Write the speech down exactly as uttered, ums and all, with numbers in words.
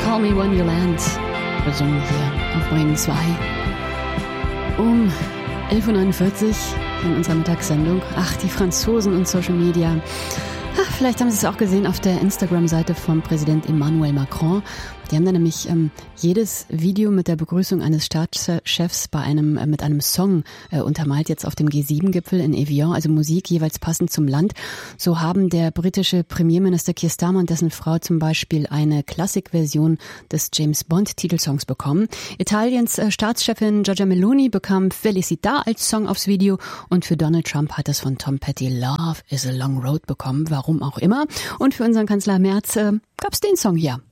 Call Me When You Land, besungen hier auf Bremen zwei. Um elf Uhr neunundvierzig in unserer Mittagssendung. Ach, die Franzosen und Social Media. Ach, vielleicht haben Sie es auch gesehen auf der Instagram-Seite von Präsident Emmanuel Macron. Die haben da nämlich ähm, jedes Video mit der Begrüßung eines Staatschefs bei einem äh, mit einem Song äh, untermalt, jetzt auf dem G sieben Gipfel in Evian, also Musik jeweils passend zum Land. So haben der britische Premierminister Keir Starmer und dessen Frau zum Beispiel eine Klassikversion des James-Bond-Titelsongs bekommen. Italiens äh, Staatschefin Giorgia Meloni bekam Felicita als Song aufs Video und für Donald Trump hat es von Tom Petty Love is a Long Road bekommen, warum auch immer. Und für unseren Kanzler Merz äh, gab's den Song hier.